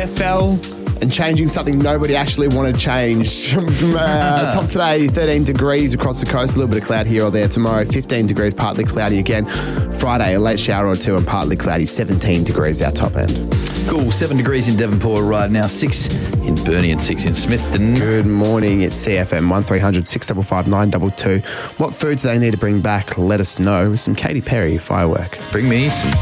AFL and changing something nobody actually wanted changed. Top today, 13 degrees across the coast, a little bit of cloud here or there. Tomorrow, 15 degrees, partly cloudy again. Friday, a late shower or two and partly cloudy, 17 degrees our top end. Cool, 7 degrees in Devonport right now, 6 in Burnie and 6 in Smithton. Good morning, it's CFM 1300 655 922. What foods do they need to bring back? Let us know with some Katy Perry firework. Bring me some